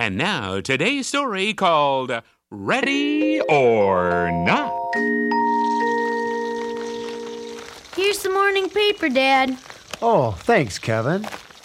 And now, today's story called Ready or Not. Here's the morning paper, Dad. Oh, thanks, Kevin.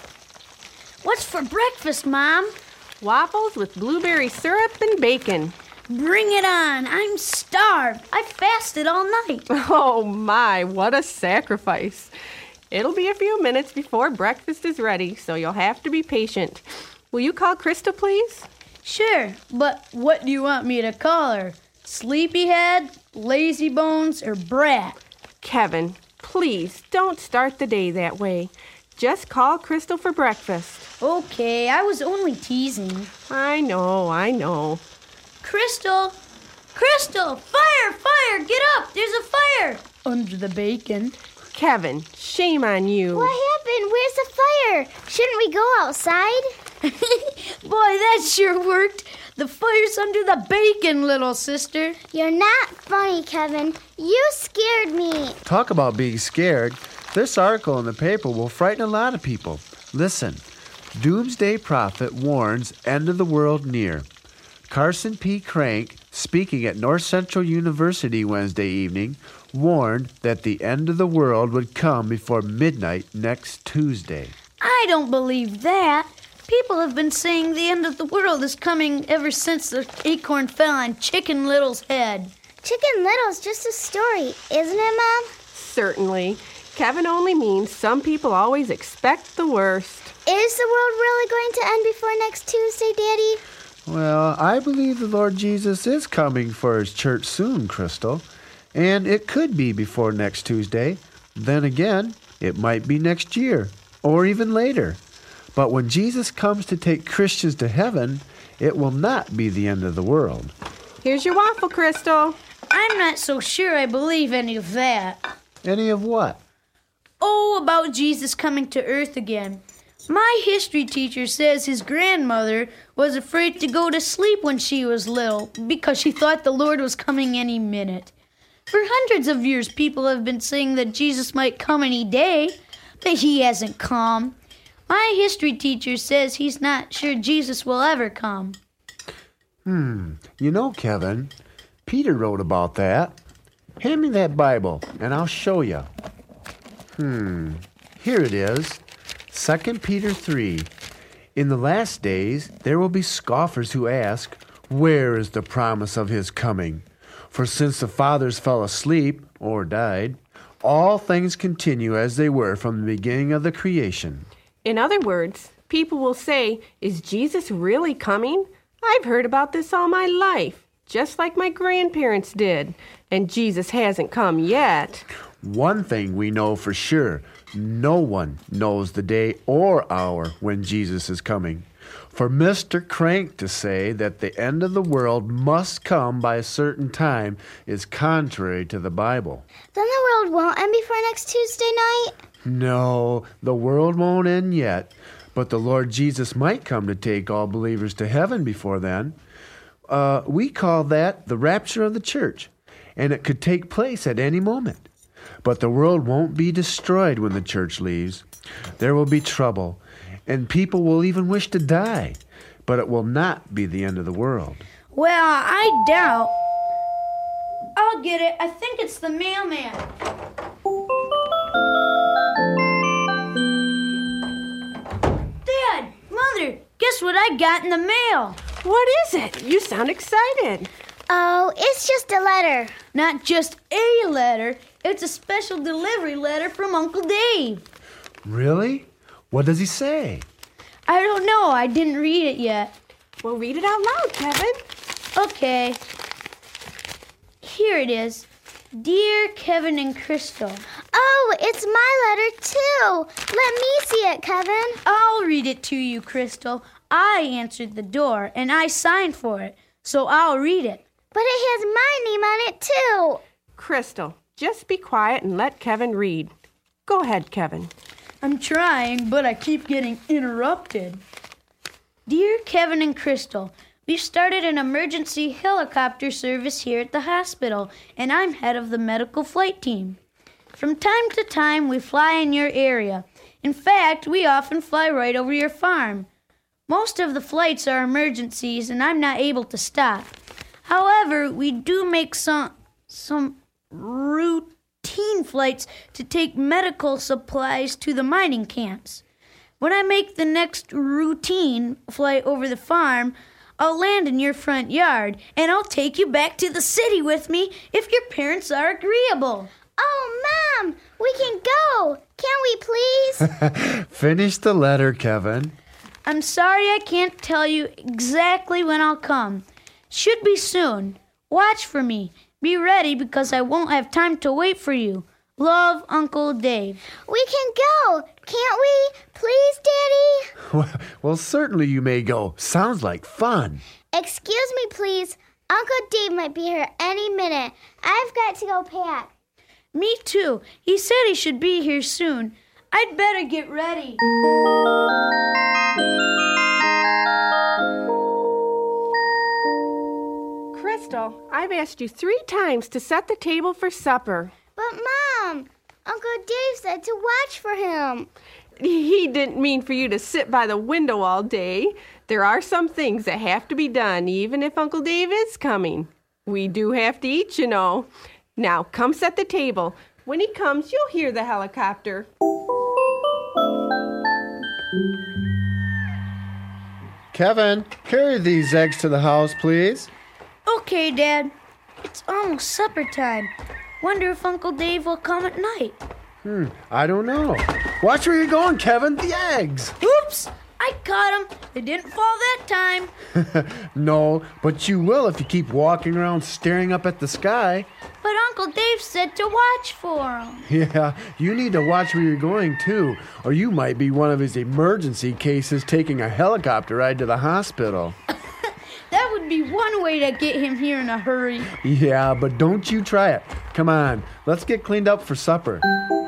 What's for breakfast, Mom? Waffles with blueberry syrup and bacon. Bring it on. I'm starved. I fasted all night. Oh my, what a sacrifice. It'll be a few minutes before breakfast is ready, so you'll have to be patient. Will you call Crystal, please? Sure, but what do you want me to call her? Sleepyhead, lazy bones, or brat? Kevin, please don't start the day that way. Just call Crystal for breakfast. Okay, I was only teasing. I know. Crystal! Crystal! Fire! Get up! There's a fire! Under the bacon. Kevin, shame on you. What happened? Where's the fire? Shouldn't we go outside? Boy, that sure worked. The fire's under the bacon, little sister. You're not funny, Kevin. You scared me. Talk about being scared. This article in the paper will frighten a lot of people. Listen, Doomsday Prophet warns end of the world near. Carson P. Crank, speaking at North Central University Wednesday evening, warned that the end of the world would come before midnight next Tuesday. I don't believe that. People have been saying the end of the world is coming ever since the acorn fell on Chicken Little's head. Chicken Little's just a story, isn't it, Mom? Certainly. Kevin only means some people always expect the worst. Is the world really going to end before next Tuesday, Daddy? Well, I believe the Lord Jesus is coming for his church soon, Crystal. And it could be before next Tuesday. Then again, it might be next year, or even later. But when Jesus comes to take Christians to heaven, it will not be the end of the world. Here's your waffle, Crystal. I'm not so sure I believe any of that. Any of what? Oh, about Jesus coming to earth again. My history teacher says his grandmother was afraid to go to sleep when she was little because she thought the Lord was coming any minute. For hundreds of years, people have been saying that Jesus might come any day, but he hasn't come. My history teacher says he's not sure Jesus will ever come. You know, Kevin, Peter wrote about that. Hand me that Bible, and I'll show you. Here it is. 2 Peter 3. In the last days, there will be scoffers who ask, where is the promise of his coming? For since the fathers fell asleep, or died, all things continue as they were from the beginning of the creation. In other words, people will say, is Jesus really coming? I've heard about this all my life, just like my grandparents did, and Jesus hasn't come yet. One thing we know for sure, no one knows the day or hour when Jesus is coming. For Mr. Crank to say that the end of the world must come by a certain time is contrary to the Bible. Then the world won't end before next Tuesday night? No, the world won't end yet, but the Lord Jesus might come to take all believers to heaven before then. We call that the rapture of the church, and it could take place at any moment. But the world won't be destroyed when the church leaves. There will be trouble, and people will even wish to die, but it will not be the end of the world. Well, I doubt. I'll get it. I think it's the mailman. Dad, Mother, guess what I got in the mail? What is it? You sound excited. Oh, it's just a letter. Not just a letter. It's a special delivery letter from Uncle Dave. Really? What does he say? I don't know. I didn't read it yet. Well, read it out loud, Kevin. Okay. Here it is. Dear Kevin and Crystal. Oh, it's my letter, too. Let me see it, Kevin. I'll read it to you, Crystal. I answered the door, and I signed for it, so I'll read it. But it has my name on it, too. Crystal, just be quiet and let Kevin read. Go ahead, Kevin. I'm trying, but I keep getting interrupted. Dear Kevin and Crystal, we've started an emergency helicopter service here at the hospital, and I'm head of the medical flight team. From time to time, we fly in your area. In fact, we often fly right over your farm. Most of the flights are emergencies, and I'm not able to stop. However, we do make some routine flights to take medical supplies to the mining camps. When I make the next routine flight over the farm, I'll land in your front yard, and I'll take you back to the city with me if your parents are agreeable. Oh, Mom, we can go. Can we please? Finish the letter, Kevin. I'm sorry I can't tell you exactly when I'll come. Should be soon. Watch for me. Be ready because I won't have time to wait for you. Love, Uncle Dave. We can go. Can't we? Please, Daddy? Well, certainly you may go. Sounds like fun. Excuse me, please. Uncle Dave might be here any minute. I've got to go pack. Me too. He said he should be here soon. I'd better get ready. Crystal, I've asked you 3 times to set the table for supper. But, Mom, Uncle Dave said to watch for him. He didn't mean for you to sit by the window all day. There are some things that have to be done, even if Uncle Dave is coming. We do have to eat, you know. Now, come set the table. When he comes, you'll hear the helicopter. Kevin, carry these eggs to the house, please. Okay, Dad. It's almost supper time. Wonder if Uncle Dave will come at night. I don't know. Watch where you're going, Kevin. The eggs. Oops! I caught them. They didn't fall that time. No, but you will if you keep walking around staring up at the sky. But Uncle Dave said to watch for them. Yeah, you need to watch where you're going, too, or you might be one of his emergency cases taking a helicopter ride to the hospital. That would be one way to get him here in a hurry. Yeah, but don't you try it. Come on, let's get cleaned up for supper.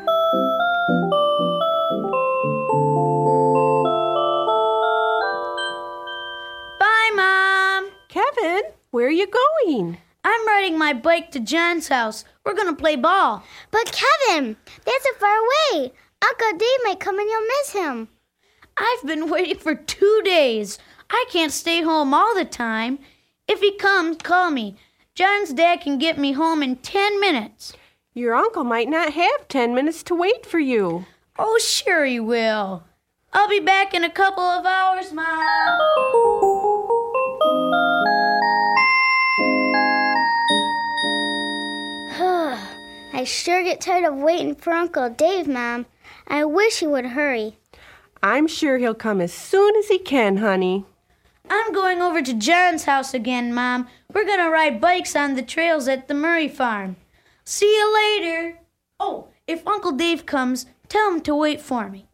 Bye, Mom. Kevin, where are you going? I'm riding my bike to John's house. We're going to play ball. But, Kevin, that's a far away. Uncle Dave might come and you'll miss him. I've been waiting for 2 days. I can't stay home all the time. If he comes, call me. John's dad can get me home in 10 minutes. Your uncle might not have 10 minutes to wait for you. Oh, sure he will. I'll be back in a couple of hours, Mom. I sure get tired of waiting for Uncle Dave, Mom. I wish he would hurry. I'm sure he'll come as soon as he can, honey. I'm going over to John's house again, Mom. We're going to ride bikes on the trails at the Murray farm. See you later. Oh, if Uncle Dave comes, tell him to wait for me.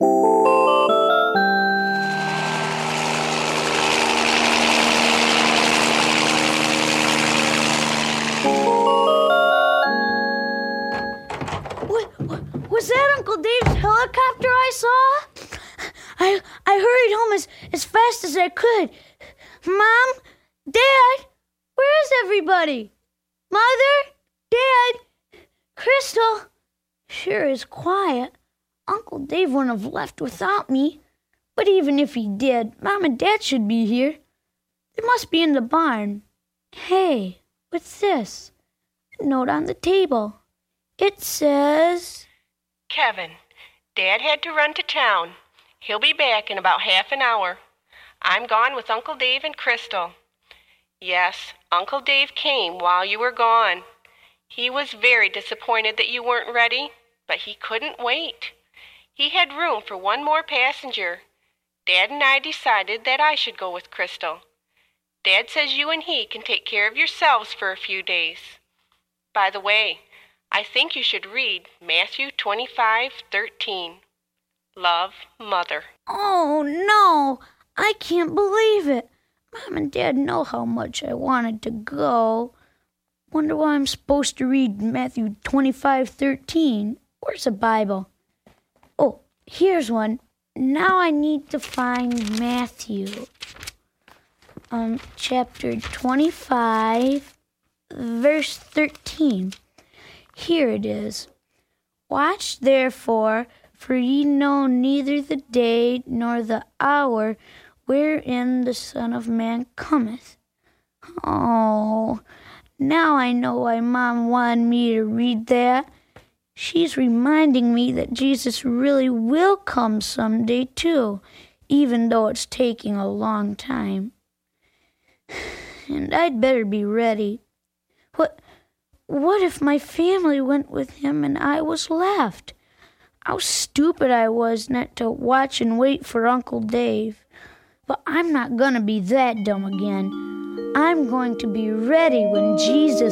Was that Uncle Dave's helicopter I saw? I hurried home as fast as I could. Mom? Dad? Where is everybody? Mother? Dad? Crystal? Sure is quiet. Uncle Dave wouldn't have left without me. But even if he did, Mom and Dad should be here. They must be in the barn. Hey, what's this? A note on the table. It says... Kevin, Dad had to run to town. He'll be back in about half an hour. I'm gone with Uncle Dave and Crystal. Yes, Uncle Dave came while you were gone. He was very disappointed that you weren't ready, but he couldn't wait. He had room for one more passenger. Dad and I decided that I should go with Crystal. Dad says you and he can take care of yourselves for a few days. By the way, I think you should read Matthew 25:13. Love, Mother. Oh, no. I can't believe it. Mom and Dad know how much I wanted to go. Wonder why I'm supposed to read Matthew 25:13. Where's the Bible? Oh, here's one. Now I need to find Matthew. Chapter 25, verse 13. Here it is. Watch therefore, for ye know neither the day nor the hour wherein the Son of Man cometh. Oh, now I know why Mom wanted me to read that. She's reminding me that Jesus really will come someday, too, even though it's taking a long time. And I'd better be ready. What if my family went with him and I was left? How stupid I was not to watch and wait for Uncle Dave. But I'm not going to be that dumb again. I'm going to be ready when Jesus